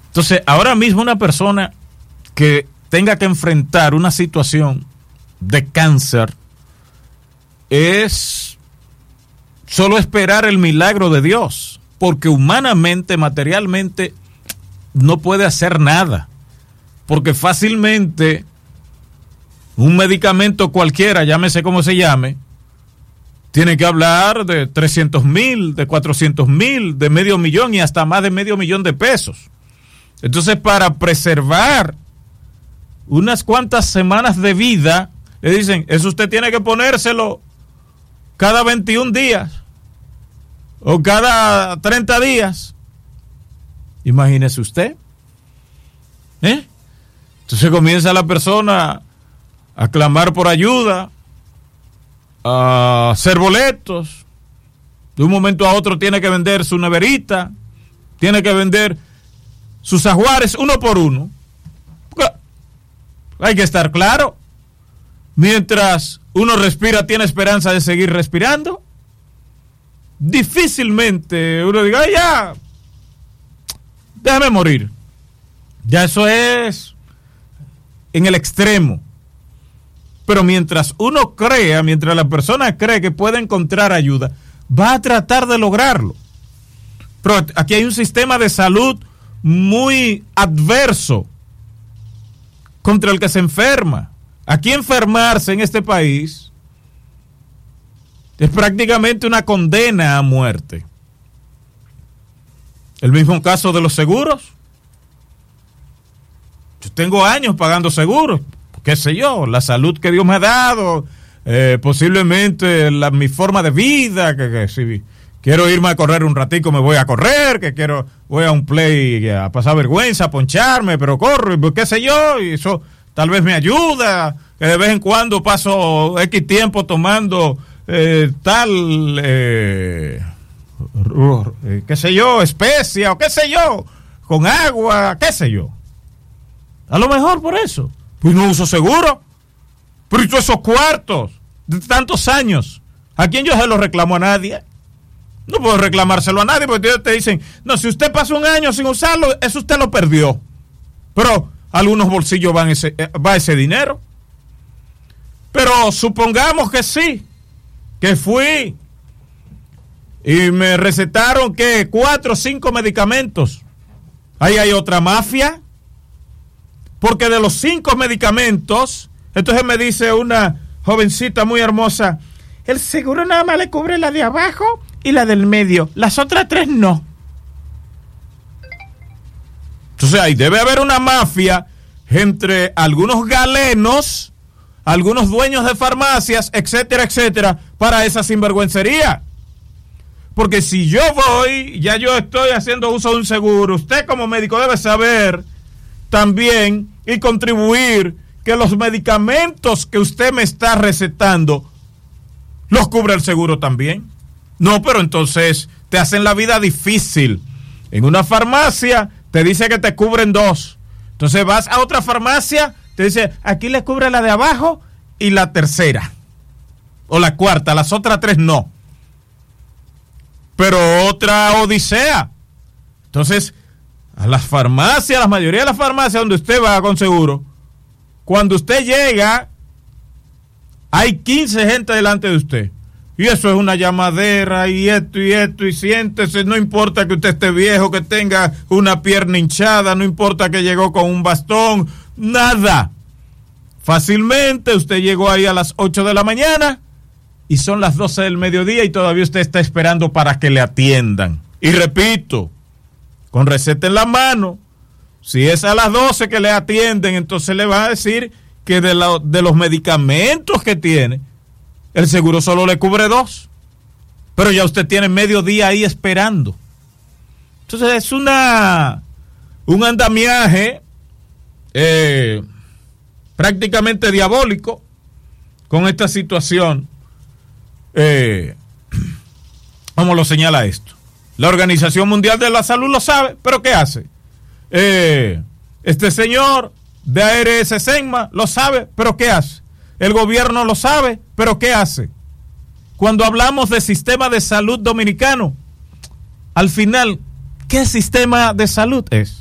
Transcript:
Entonces, ahora mismo una persona que tenga que enfrentar una situación de cáncer es solo esperar el milagro de Dios, porque humanamente, materialmente, no puede hacer nada, porque fácilmente un medicamento cualquiera, llámese como se llame, tiene que hablar de 300,000, de 400,000, de $500,000 y hasta más de $500,000 de pesos. Entonces, para preservar unas cuantas semanas de vida, le dicen, eso usted tiene que ponérselo cada 21 días o cada 30 días. Imagínese usted. Entonces comienza la persona a clamar por ayuda, a hacer boletos. De un momento a otro tiene que vender su neverita, tiene que vender sus ajuares uno por uno. Hay que estar claro. Mientras uno respira, tiene esperanza de seguir respirando. Difícilmente uno diga, ya, déjame morir. Ya eso es en el extremo. Pero mientras uno crea, mientras la persona cree que puede encontrar ayuda, va a tratar de lograrlo. Pero aquí hay un sistema de salud muy adverso contra el que se enferma. Aquí enfermarse en este país es prácticamente una condena a muerte. El mismo caso de los seguros. Yo tengo años pagando seguros, qué sé yo, la salud que Dios me ha dado, posiblemente mi forma de vida, que si quiero irme a correr un ratico me voy a correr, voy a un play a pasar vergüenza, a poncharme, pero corro, qué sé yo, y eso tal vez me ayuda, que de vez en cuando paso X tiempo tomando qué sé yo, especia, o qué sé yo, con agua, qué sé yo. A lo mejor por eso. Pues no uso seguro. Pero ¿y todos esos cuartos de tantos años? ¿A quién yo se los reclamo? A nadie. No puedo reclamárselo a nadie porque ellos te dicen, no, si usted pasa un año sin usarlo, eso usted lo perdió. Pero a algunos bolsillos va ese dinero. Pero supongamos que sí, que fui y me recetaron que 4 o 5 medicamentos. Ahí hay otra mafia. Porque de los 5 medicamentos, entonces me dice una jovencita muy hermosa, el seguro nada más le cubre la de abajo y la del medio, las otras 3 no. Entonces ahí debe haber una mafia entre algunos galenos, algunos dueños de farmacias, etcétera, etcétera, para esa sinvergüencería. Porque si yo voy, ya yo estoy haciendo uso de un seguro, usted como médico debe saber también y contribuir que los medicamentos que usted me está recetando los cubre el seguro también. No, pero entonces te hacen la vida difícil. En una farmacia te dice que te cubren 2. Entonces vas a otra farmacia, te dice, aquí le cubre la de abajo y la tercera. O la cuarta, las otras 3 no. Pero otra odisea. Entonces, a las farmacias, la mayoría de las farmacias donde usted va con seguro, cuando usted llega, hay 15 gente delante de usted. Y eso es una llamadera, y esto, y siéntese, no importa que usted esté viejo, que tenga una pierna hinchada, no importa que llegó con un bastón, nada. Fácilmente usted llegó ahí a las 8 de la mañana y son las 12 del mediodía y todavía usted está esperando para que le atiendan. Y repito, con receta en la mano, si es a las 12 que le atienden, entonces le van a decir que de los medicamentos que tiene, el seguro solo le cubre 2. Pero ya usted tiene medio día ahí esperando. Entonces es un andamiaje prácticamente diabólico con esta situación. ¿Cómo lo señala esto? La Organización Mundial de la Salud lo sabe, pero ¿qué hace? Este señor de ARS Senma lo sabe, pero ¿qué hace? El gobierno lo sabe, pero ¿qué hace? Cuando hablamos de sistema de salud dominicano, al final, ¿qué sistema de salud es?